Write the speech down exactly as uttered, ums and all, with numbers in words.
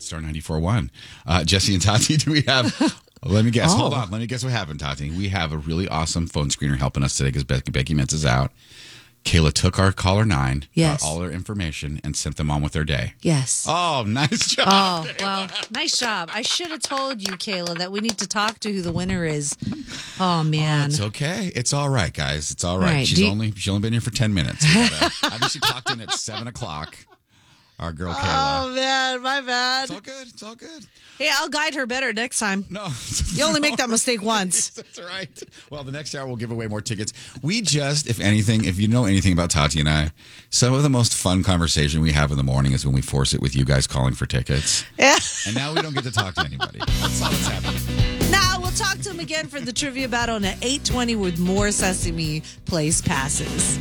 Star ninety-four point one. Uh, Jesse and Tati, do we have... Let me guess. Oh. Hold on. Let me guess what happened, Tati. We have a really awesome phone screener helping us today because Becky, Becky Mintz is out. Kayla took our caller nine, yes. got all their information, and sent them on with their day. Yes. Oh, nice job. Oh, well, nice job. I should have told you, Kayla, that we need to talk to who the winner is. Oh, man. Oh, it's okay. It's all right, guys. It's all right. right. She's You- only she's only been here for ten minutes. Gotta, I think she clocked in at seven o'clock. Our girl Kayla. Oh, man, my bad. It's all good. It's all good. Hey, I'll guide her better next time. No. You only make that mistake once. That's right. Well, the next hour we'll give away more tickets. We just, if anything, if you know anything about Tati and I, some of the most fun conversation we have in the morning is when we force it with you guys calling for tickets. Yeah. And now we don't get to talk to anybody. That's all that's happening. Now, we'll talk to him again for the trivia battle at eight twenty with more Sesame Place passes.